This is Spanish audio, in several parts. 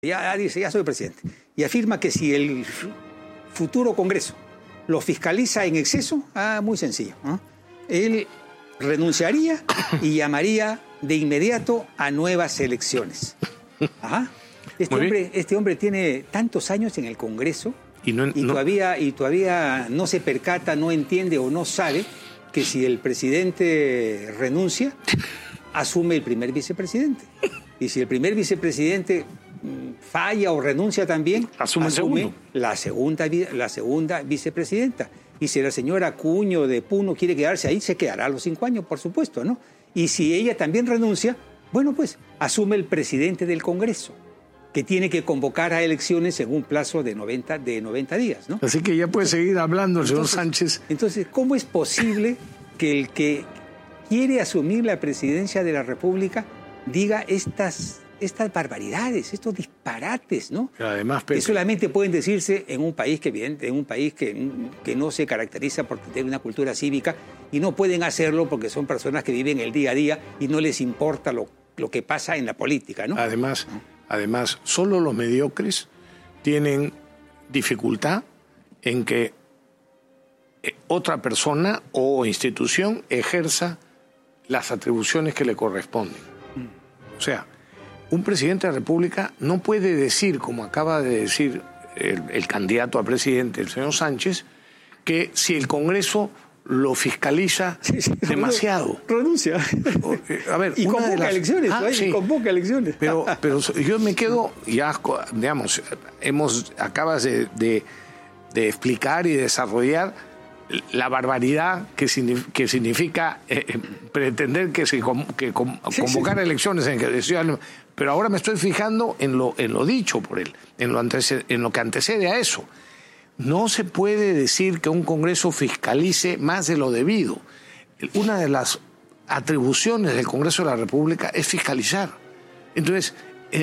Ya dice, ya soy presidente. Y afirma que si el futuro Congreso lo fiscaliza en exceso, muy sencillo, ¿no? Él renunciaría y llamaría de inmediato a nuevas elecciones. Ajá. Este hombre tiene tantos años en el Congreso y todavía no se percata, no entiende o no sabe que si el presidente renuncia, asume el primer vicepresidente. Y si el primer vicepresidente falla o renuncia también, asume la segunda vicepresidenta. Y si la señora Acuño de Puno quiere quedarse ahí, se quedará a los 5 años, por supuesto, ¿no? Y si ella también renuncia, bueno, pues asume el presidente del Congreso, que tiene que convocar a elecciones en un plazo de 90 días, ¿no? Así que ya puede seguir hablando el señor Sánchez. Entonces, ¿cómo es posible que el que quiere asumir la presidencia de la República diga estas barbaridades, estos disparates, ¿no? Pero además, que solamente pueden decirse en un país que no se caracteriza por tener una cultura cívica, y no pueden hacerlo porque son personas que viven el día a día y no les importa lo que pasa en la política, ¿no? Además, solo los mediocres tienen dificultad en que otra persona o institución ejerza las atribuciones que le corresponden. O sea, un presidente de la República no puede decir, como acaba de decir el candidato a presidente, el señor Sánchez, que si el Congreso lo fiscaliza demasiado. Renuncia. A ver, y convoca elecciones. Convoca elecciones. Pero yo me quedo, ya, digamos, acabas de explicar y desarrollar la barbaridad que significa pretender convocar elecciones en que decían. Pero ahora me estoy fijando en lo dicho por él, en lo que antecede a eso. No se puede decir que un Congreso fiscalice más de lo debido. Una de las atribuciones del Congreso de la República es fiscalizar. Entonces,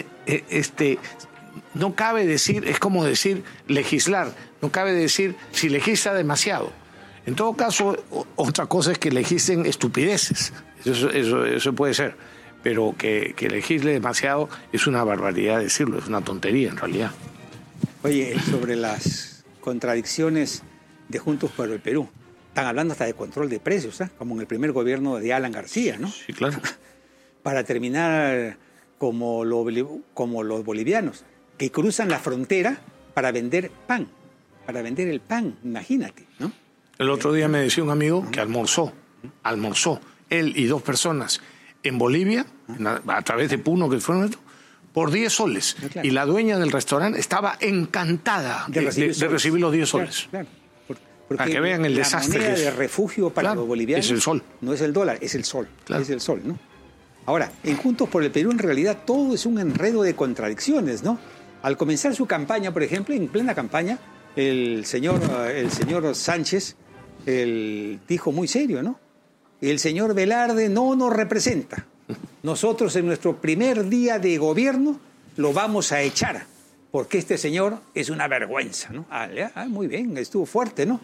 no cabe decir, es como decir legislar, no cabe decir si legisla demasiado. En todo caso, otra cosa es que legislen estupideces. Eso puede ser. Pero que legisle demasiado es una barbaridad decirlo, es una tontería en realidad. Oye, sobre las contradicciones de Juntos por el Perú, están hablando hasta de control de precios, ¿eh? Como en el primer gobierno de Alan García, ¿no? Sí, claro. Para terminar como los bolivianos, que cruzan la frontera para vender pan, imagínate, ¿no? El otro día me decía un amigo que almorzó, él y 2 personas en Bolivia, a través de Puno, que fueron por 10 soles. Claro. Y la dueña del restaurante estaba encantada de recibir los 10 soles. Claro. Para que vean el desastre. La moneda de refugio para los bolivianos es el sol. No es el dólar, es el sol. Claro. Es el sol, ¿no? Ahora, en Juntos por el Perú, en realidad, todo es un enredo de contradicciones, ¿no? Al comenzar su campaña, por ejemplo, en plena campaña, el señor Sánchez dijo muy serio, ¿no? El señor Velarde no nos representa. Nosotros en nuestro primer día de gobierno lo vamos a echar, porque este señor es una vergüenza, ¿no? Muy bien, estuvo fuerte, ¿no?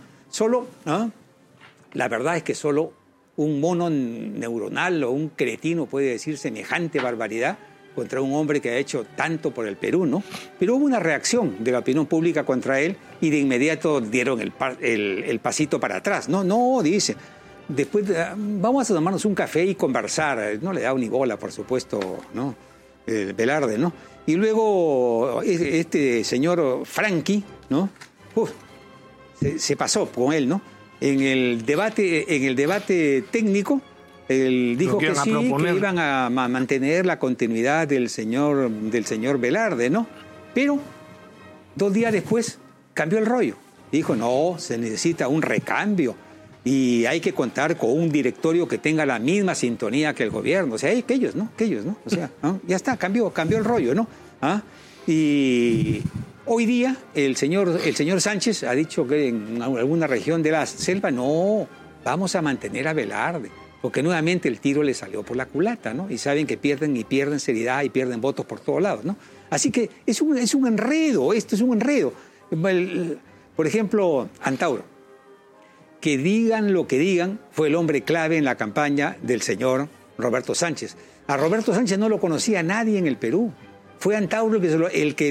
La verdad es que solo un mono neuronal o un cretino puede decir semejante barbaridad contra un hombre que ha hecho tanto por el Perú, ¿no? Pero hubo una reacción de la opinión pública contra él y de inmediato dieron el pasito para atrás. No, dice... Después vamos a tomarnos un café y conversar. No le da ni bola, por supuesto, ¿no? Velarde, ¿no? Y luego este señor Franqui, ¿no? Se pasó con él, ¿no? En el debate técnico, él dijo que sí, que iban a mantener la continuidad del señor Velarde, ¿no? Pero 2 días después cambió el rollo. Dijo, no, se necesita un recambio. Y hay que contar con un directorio que tenga la misma sintonía que el gobierno. O sea, aquellos, ¿no? O sea, ¿no? Ya está, cambió el rollo, ¿no? Y hoy día el señor Sánchez ha dicho que en alguna región de la selva, no, vamos a mantener a Velarde, porque nuevamente el tiro le salió por la culata, ¿no? Y saben que pierden seriedad y pierden votos por todos lados, ¿no? Así que es un enredo, esto es un enredo. Por ejemplo, Antauro. Que digan lo que digan, fue el hombre clave en la campaña del señor Roberto Sánchez. A Roberto Sánchez no lo conocía nadie en el Perú. Fue Antauro el que